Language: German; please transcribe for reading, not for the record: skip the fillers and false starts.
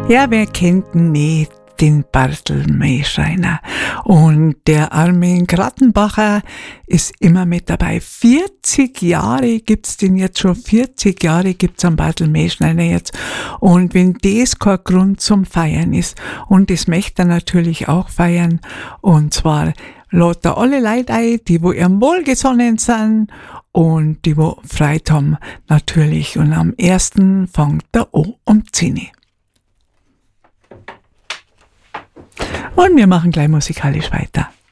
Ja, wer kennt ihn nicht? Den Bartelmeschreiner. Und der Armin Grattenbacher ist immer mit dabei. 40 Jahre gibt's den jetzt schon. 40 Jahre gibt's am Bartelmeschreiner jetzt. Und wenn das kein Grund zum Feiern ist, und das möchte er natürlich auch feiern, und zwar lädt er alle Leute ein, die wo ihm wohlgesonnen sind und die wo Freude haben, natürlich. Und am 1. fängt er an um 10 Uhr. Und wir machen gleich musikalisch weiter.